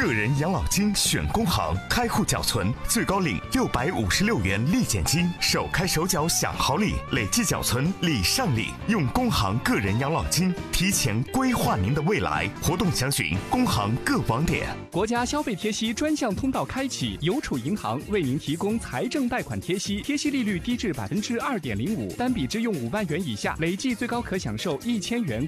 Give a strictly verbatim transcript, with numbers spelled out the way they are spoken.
个人养老金选工行，开户缴存最高领六百五十六元立减金，手开手缴享好礼，累计缴存礼上礼。用工行个人养老金提前规划您的未来。活动详询工行各网点。 国家消费贴息专项通道开启，邮储银行为您提供财政贷款贴息，贴息利率低至百分之二点零五，单笔支用五万元以下，累计最高可享受一千元